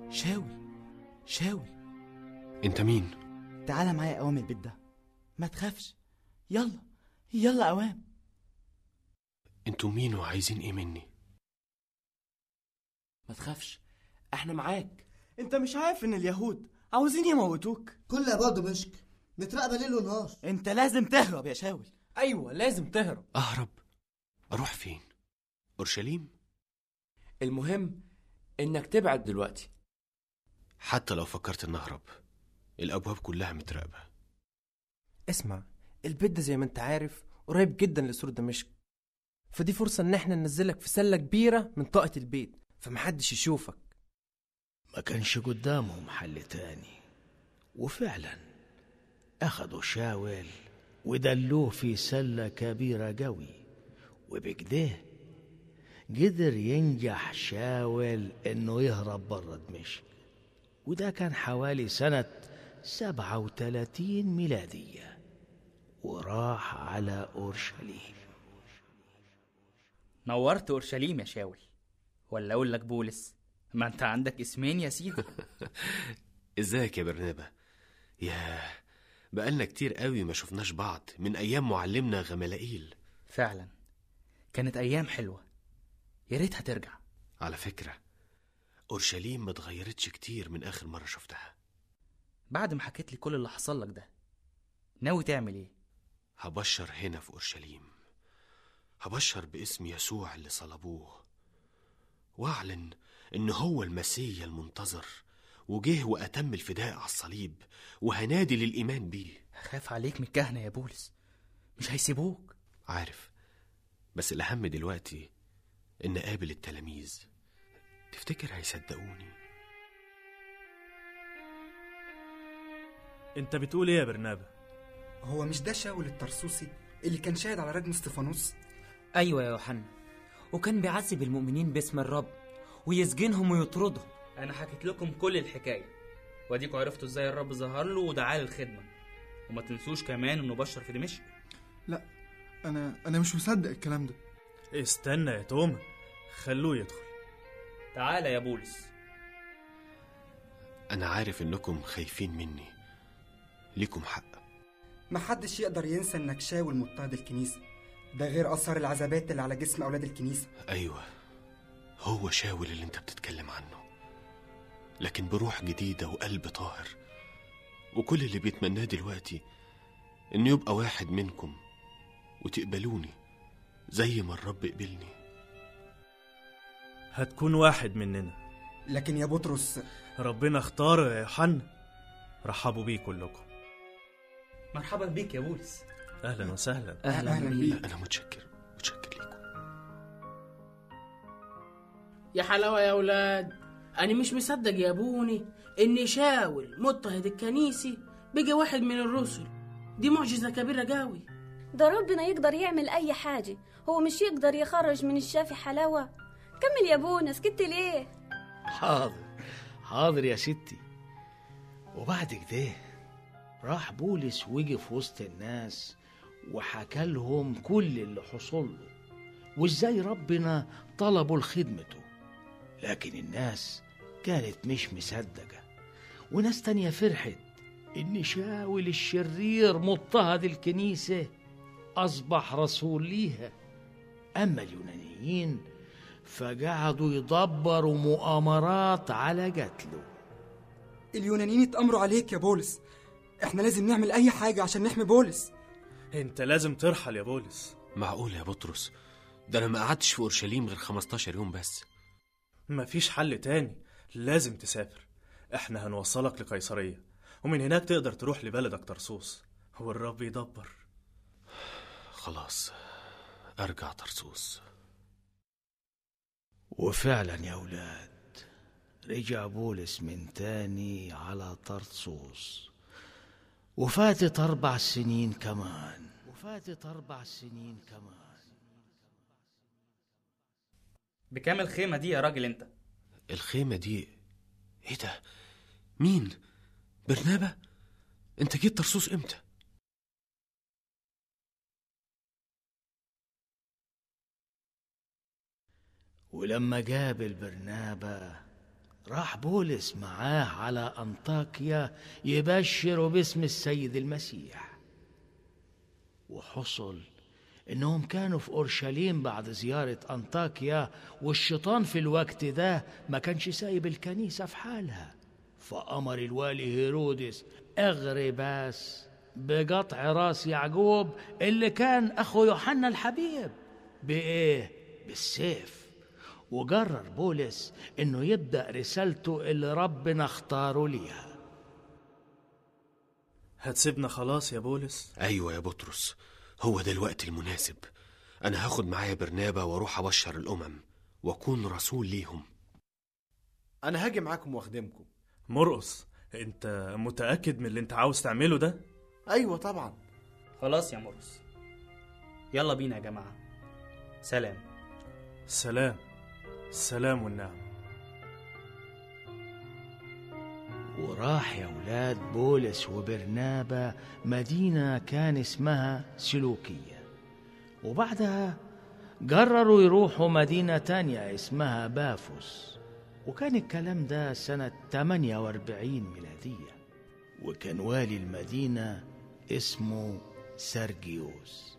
شاول انت مين؟ تعال معايا قوام البيت ده، ما تخافش. يلا قوام. انتوا مين وعايزين ايه مني؟ ما تخافش، احنا معاك. انت مش عارف ان اليهود عاوزين يموتوك؟ كل ابواب دمشق متراقبه ليل ونهار. انت لازم تهرب يا شاول. ايوه لازم تهرب. اهرب؟ اروح فين؟ اورشليم؟ المهم انك تبعد دلوقتي. حتى لو فكرت ان اهرب الابواب كلها متراقبه. اسمع، البيت ده زي ما انت عارف قريب جدا لسور دمشق، فدي فرصة ان احنا ننزلك في سلة كبيرة من طاقة البيت فمحدش يشوفك. ما كانش قدامهم حل تاني، وفعلا أخدوا شاول ودلوه في سلة كبيرة قوي، وبكده قدر ينجح شاول إنه يهرب برا دمشق، وده كان حوالي سنة 37 ميلادية، وراح على أورشليم. نورت أورشليم يا شاول، ولا أقول لك بولس؟ ما أنت عندك اسمين يا سيدي. ازيك يا برنابا؟ ياه، بقالنا كتير قوي ما شفناش بعض من أيام معلمنا غملائيل. فعلا كانت أيام حلوة، يا ريتها ترجع. على فكرة أورشليم ما اتغيرتش كتير من آخر مرة شفتها. بعد ما حكيت لي كل اللي حصل لك ده، ناوي تعمل ايه؟ هبشر هنا في أورشليم، هبشر باسم يسوع اللي صلبوه، واعلن إن هو المسيح المنتظر، وجه وأتم الفداء على الصليب، وهنادي للإيمان بيه. خاف عليك من الكهنة يا بولس، مش هيسيبوك. عارف، بس الأهم دلوقتي إن قابل التلاميذ. تفتكر هيصدقوني؟ انت بتقول ايه يا برنابا؟ هو مش ده شاول الترسوسي اللي كان شاهد على رجم استفانوس؟ ايوه يا يوحنا، وكان بيعذب المؤمنين باسم الرب ويسجنهم ويطردهم. انا حكيت لكم كل الحكايه، واديكوا عرفتوا ازاي الرب ظهر له ودعاه للخدمه. وما تنسوش كمان انه بشر في دمشق. لا، انا مش مصدق الكلام ده. استنى يا توما، خلوه يدخل. تعالى يا بولس. أنا عارف إنكم خايفين مني، ليكم حق. محدش يقدر ينسى انك شاول مضطهد الكنيسة، ده غير أثر العذابات اللي على جسم أولاد الكنيسة. أيوة، هو شاول اللي انت بتتكلم عنه، لكن بروح جديدة وقلب طاهر. وكل اللي بيتمناه دلوقتي إنه يبقى واحد منكم وتقبلوني زي ما الرب قبلني. هتكون واحد مننا. لكن يا بطرس، ربنا اختاره يا يوحنا. رحبوا بيه كلكم. مرحبا بيك يا بولس. أهلا وسهلا. أهلا بيك. أنا متشكر ليكم. يا حلاوة يا أولاد، أنا مش مصدق يا أبوني إن شاول مضطهد الكنيسة بقى واحد من الرسل. دي معجزة كبيرة قوي. ده ربنا يقدر يعمل أي حاجة، هو مش يقدر يخرج من الشافي حلاوة؟ كمل يا بونا، سكت ليه؟ حاضر يا ستي. وبعد كده راح بولس وقف وسط الناس وحكى لهم كل اللي حصل له وازاي ربنا طلبوا لخدمته. لكن الناس كانت مش مصدقة، وناس تانية فرحت إن شاول الشرير مضطهد الكنيسة أصبح رسول ليها. أما اليونانيين فقعدوا يدبروا مؤامرات على قتله. اليونانيين اتأمروا عليك يا بولس، احنا لازم نعمل أي حاجة عشان نحمي بولس. انت لازم ترحل يا بولس. معقول يا بطرس؟ ده أنا ما قعدتش في أورشليم غير 15 يوم بس. مفيش حل تاني، لازم تسافر. احنا هنوصلك لقيصرية، ومن هناك تقدر تروح لبلدك طرسوس، والرب يدبر. خلاص، أرجع طرسوس. وفعلا يا أولاد رجع بولس من تاني على طرسوس، وفاتت 4 سنين كمان. بكام الخيمة دي يا راجل انت؟ الخيمة دي؟ ايه ده؟ مين؟ برنابا؟ انت جيت طرسوس امتى؟ ولما قابل برنابا راح بولس معاه على أنطاكيا يبشر باسم السيد المسيح. وحصل إنهم كانوا في أورشليم بعد زيارة أنطاكيا، والشيطان في الوقت ده ما كانش سايب الكنيسة في حالها، فأمر الوالي هيرودس أغرباس بقطع راس يعقوب اللي كان أخو يوحنا الحبيب. بإيه؟ بالسيف. وقرر بولس إنه يبدأ رسالته اللي ربنا اختاره ليها. هتسيبنا خلاص يا بولس؟ أيوة يا بطرس، هو ده الوقت المناسب. أنا هاخد معايا برنابا واروح أبشر الأمم وأكون رسول ليهم. أنا هاجي معاكم واخدمكم. مرقص، أنت متأكد من اللي أنت عاوز تعمله ده؟ أيوة طبعا. خلاص يا مرقص، يلا بينا يا جماعة. سلام. سلام. السلام والنعم. وراح يا ولاد بولس وبرنابا مدينة كان اسمها سلوكية، وبعدها قرروا يروحوا مدينة تانية اسمها بافوس، وكان الكلام ده سنة 48 ميلادية، وكان والي المدينة اسمه سرجيوس.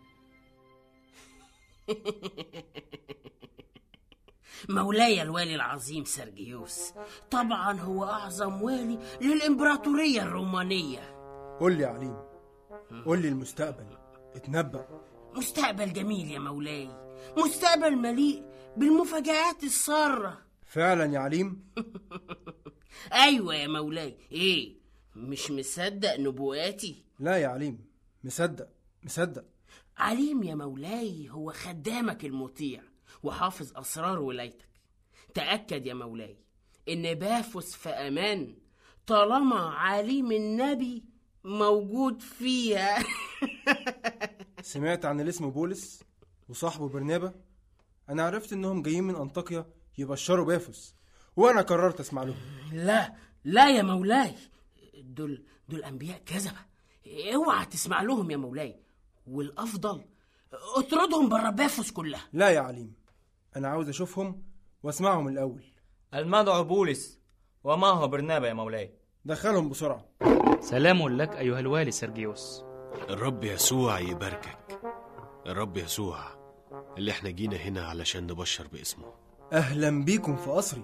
مولاي الوالي العظيم سرجيوس، طبعا هو أعظم والي للإمبراطورية الرومانية. قول لي يا عليم، قول لي المستقبل، اتنبأ. مستقبل جميل يا مولاي، مستقبل مليء بالمفاجآت السارة. فعلا يا عليم؟ أيوة يا مولاي. إيه، مش مصدق نبواتي؟ لا يا عليم، مصدق. عليم يا مولاي هو خدامك المطيع وحافظ أسرار ولايتك. تأكد يا مولاي إن بافوس في أمان طالما عليم النبي موجود فيها. سمعت عن اللي اسمه بولس وصاحبه برنابا؟ أنا عرفت إنهم جايين من أنطاكيا يبشروا بافوس، وأنا قررت أسمع لهم. لا يا مولاي، دول أنبياء كذبة، اوعى تسمع لهم يا مولاي، والأفضل اطردهم برا بافوس كلها. لا يا عليم، أنا عاوز أشوفهم وأسمعهم الأول. المدعو بولس وما هو برنابا يا مولاي. دخلهم بسرعة. سلام لك أيها الوالي سرجيوس. الرب يسوع يباركك. الرب يسوع اللي احنا جينا هنا علشان نبشر باسمه. أهلا بيكم في قصري.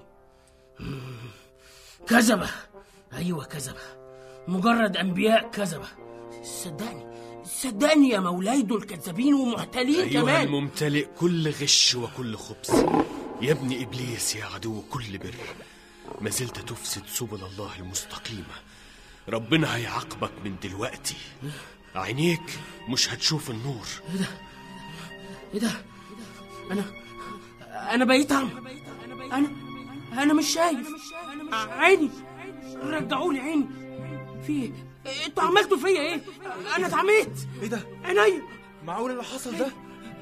كذبة، أيوة كذبة، مجرد أنبياء كذبة. صدقني يا مولاي، دول كذابين ومحتالين أيها كمان. أيها الممتلئ كل غش وكل خبث، يا ابن إبليس يا عدو كل بر، ما زلت تفسد سبل الله المستقيمة. ربنا هيعاقبك من دلوقتي. عينيك مش هتشوف النور. ايه ده؟ انا بقيت اعمى. انا مش شايف. عيني، رجعولي عيني. في انتوا عملتوا فيا ايه؟ انا اتعميت. ايه ده؟ عينيا. معقول اللي حصل ده؟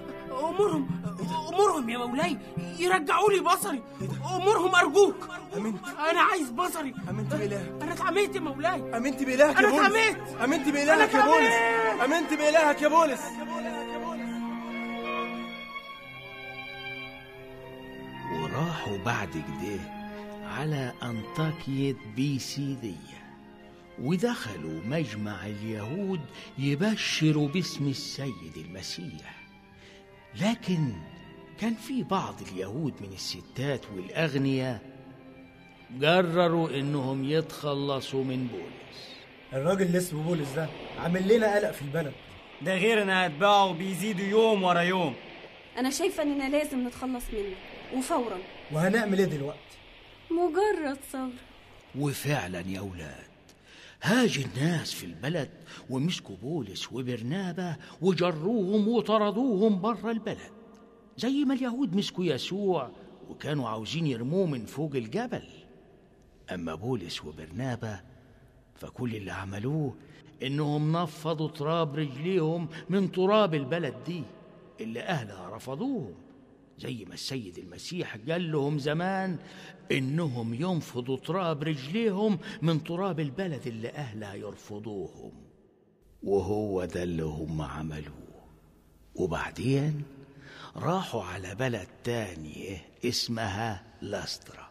امرهم يا مولاي يرجعوا لي بصري. امرهم ارجوك. امنت. انا عايز بصري. امنت بإلهك. انا اتعميت يا مولاي. امنت بإلهك يا بولس. انا اتعميت. امنت بإلهك يا بولس. امنت بإلهك يا بولس. وراحوا بعد كده على أنطاكية بيسيدية، ودخلوا مجمع اليهود يبشروا باسم السيد المسيح. لكن كان في بعض اليهود من الستات والأغنياء قرروا إنهم يتخلصوا من بولس. الراجل اللي اسمه بولس ده عامل لنا قلق في البلد، ده غير ان اتباعه بيزيدوا يوم ورا يوم. أنا شايفة إننا لازم نتخلص منه وفورا. وهنعمل ايه دلوقتي؟ مجرد صبر. وفعلا يا أولاد هاج الناس في البلد ومسكوا بولس وبرنابا وجروهم وطردوهم برا البلد، زي ما اليهود مسكوا يسوع وكانوا عاوزين يرموه من فوق الجبل. أما بولس وبرنابا فكل اللي عملوه إنهم نفضوا تراب رجليهم من تراب البلد دي اللي أهلها رفضوهم، زي ما السيد المسيح قال لهم زمان إنهم ينفضوا تراب رجليهم من تراب البلد اللي أهلها يرفضوهم. وهو ده اللي هم عملوه. وبعدين راحوا على بلد تانية اسمها لاسترا،